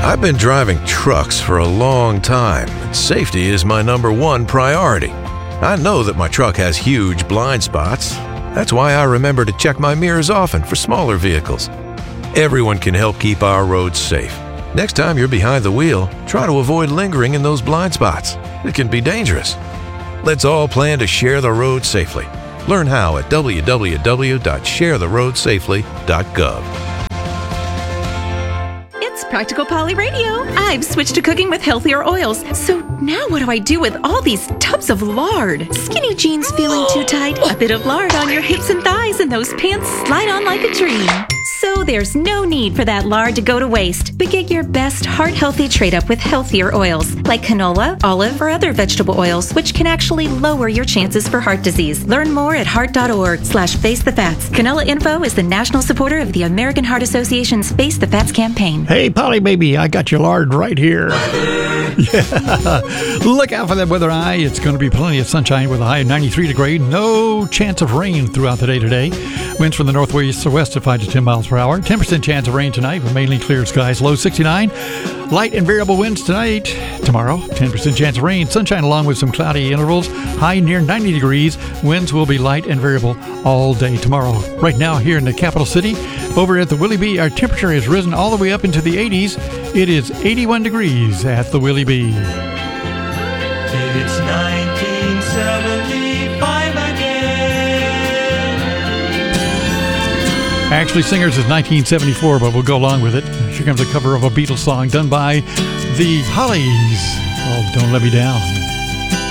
I've been driving trucks for a long time, and safety is my number one priority. I know that my truck has huge blind spots. That's why I remember to check my mirrors often for smaller vehicles. Everyone can help keep our roads safe. Next time you're behind the wheel, try to avoid lingering in those blind spots. It can be dangerous. Let's all plan to share the road safely. Learn how at www.sharetheroadsafely.gov. It's Practical Polly Radio. I've switched to cooking with healthier oils. So now what do I do with all these tubs of lard? Skinny jeans feeling too tight? A bit of lard on your hips and thighs and those pants slide on like a dream. So there's no need for that lard to go to waste. But get your best heart-healthy trade-up with healthier oils like canola, olive, or other vegetable oils, which can actually lower your chances for heart disease. Learn more at heart.org/facethefats. Canola Info is the national supporter of the American Heart Association's Face the Fats campaign. Hey, Polly baby, I got your lard right here. Yeah. Look out for that weather eye. It's going to be plenty of sunshine with a high of 93 degrees. No chance of rain throughout the day today. Winds from the northwest or west at 5 to 10 miles per hour. 10% chance of rain tonight with mainly clear skies. Low 69. Light and variable winds tonight. Tomorrow, 10% chance of rain. Sunshine along with some cloudy intervals. High near 90 degrees. Winds will be light and variable all day tomorrow. Right now here in the capital city, over at the Willie B, our temperature has risen all the way up into the 80s. It is 81 degrees at the Willie B. It's 1975 again. Actually, Singers is 1974, but we'll go along with it. Here comes a cover of a Beatles song done by the Hollies. Oh, Don't Let Me Down.